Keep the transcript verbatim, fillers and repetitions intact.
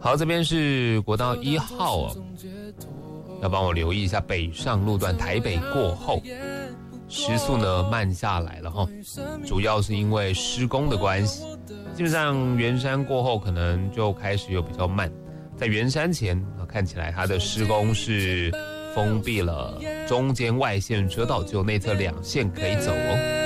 好，这边是国道一号哦，要帮我留意一下北上路段台北过后时速呢慢下来了哈，主要是因为施工的关系，基本上圆山过后可能就开始有比较慢，在圆山前看起来它的施工是封闭了中间外线车道，只有内侧两线可以走哦。